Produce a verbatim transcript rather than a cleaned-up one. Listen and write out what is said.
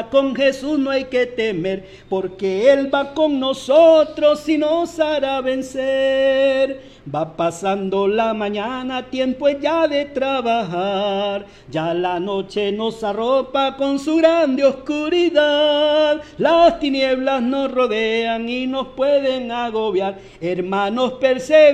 Con Jesús no hay que temer, porque Él va con nosotros y nos hará vencer. Va pasando la mañana, tiempo es ya de trabajar. Ya la noche nos arropa con su grande oscuridad. Las tinieblas nos rodean y nos pueden agobiar. Hermanos, perseveren.